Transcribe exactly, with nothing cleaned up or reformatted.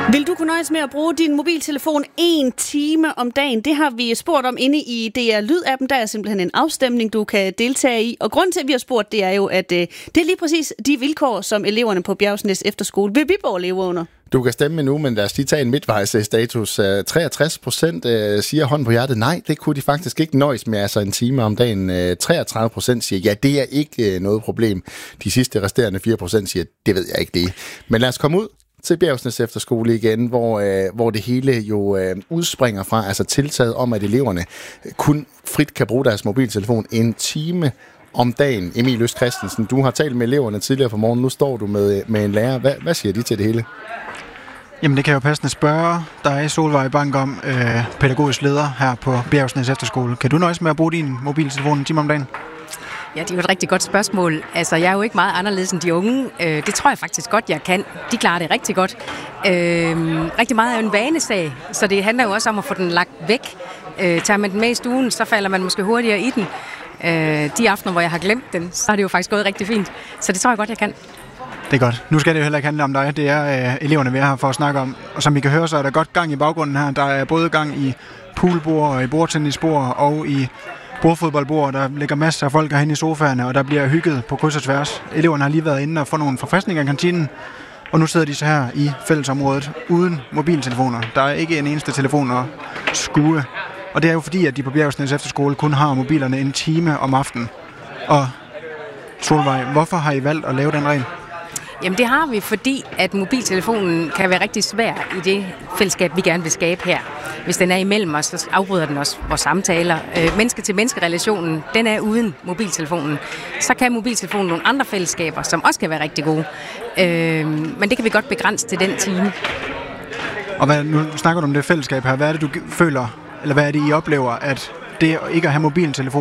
Vil du kunne nøjes med at bruge din mobiltelefon en time om dagen? Det har vi spurgt om inde i D R Lyd-appen. Der er simpelthen en afstemning, du kan deltage i. Og grunden til, at vi har spurgt, det er jo, at øh, det er lige præcis de vilkår, som eleverne på Bjergsnæs Efterskole ved Viborg lever under. Du kan stemme nu, men lad os lige tage en midtvejsstatus. treogtres procent siger hånd på hjertet, nej, det kunne de faktisk ikke nøjes med, altså en time om dagen. treogtredive procent siger, ja, det er ikke noget problem. De sidste resterende fire procent siger, det ved jeg ikke det. Men lad os komme ud til Bjergsnæs Efterskole igen, hvor, øh, hvor det hele jo øh, udspringer fra, altså tiltaget om, at eleverne kun frit kan bruge deres mobiltelefon en time om dagen. Emil Øst Christensen, du har talt med eleverne tidligere på morgen, nu står du med, med en lærer. Hvad, hvad siger de til det hele? Jamen det kan jeg jo passende spørge dig, Solvej Bank, om øh, pædagogisk leder her på Bjergsnæs Efterskole. Kan du nøjes med at bruge din mobiltelefon en time om dagen? Ja, det er jo et rigtig godt spørgsmål. Altså, jeg er jo ikke meget anderledes end de unge. Øh, det tror jeg faktisk godt, jeg kan. De klarer det rigtig godt. Øh, rigtig meget er jo en vanesag, så det handler jo også om at få den lagt væk. Øh, tager man den med i stuen, så falder man måske hurtigere i den. Øh, de aftener, hvor jeg har glemt den, så har det jo faktisk gået rigtig fint. Så det tror jeg godt, jeg kan. Det er godt. Nu skal det jo heller ikke handle om dig. Det er øh, eleverne, vi er her for at snakke om. Og som I kan høre, så er der godt gang i baggrunden her. Der er både gang i poolbord og i bordtennisbord og i bordfodboldbord. Der ligger masser af folk herinde i sofaerne, og der bliver hygget på kryds og tværs. Eleverne har lige været inde og få nogle forfriskninger i kantinen, og nu sidder de så her i fællesområdet uden mobiltelefoner. Der er ikke en eneste telefon at skue. Og det er jo fordi, at de på Bjergsnæs Efterskole kun har mobilerne en time om aftenen. Og Solvej, hvorfor har I valgt at lave den regel? Jamen det har vi, fordi at mobiltelefonen kan være rigtig svær i det fællesskab, vi gerne vil skabe her. Hvis den er imellem os, så afbryder den også vores samtaler. Øh, menneske-til-menneske-relationen, den er uden mobiltelefonen. Så kan mobiltelefonen nogle andre fællesskaber, som også kan være rigtig gode. Øh, men det kan vi godt begrænse til den time. Og hvad, nu snakker du om det fællesskab her. Hvad er det, du føler, eller hvad er det, I oplever, at det ikke at have mobiltelefon